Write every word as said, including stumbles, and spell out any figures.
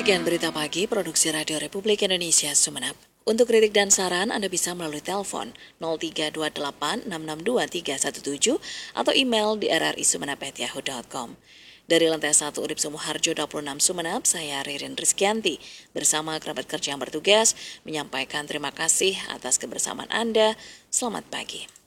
Sekian berita pagi Produksi Radio Republik Indonesia Sumeneb. Untuk kritik dan saran Anda bisa melalui telepon nol tiga dua delapan enam enam dua tiga satu tujuh atau email di r r i sumeneb at yahoo dot com. Dari lantai satu Urip Sumuharjo dua puluh enam Sumeneb, saya Ririn Rizkyanti bersama kerabat kerja yang bertugas menyampaikan terima kasih atas kebersamaan Anda. Selamat pagi.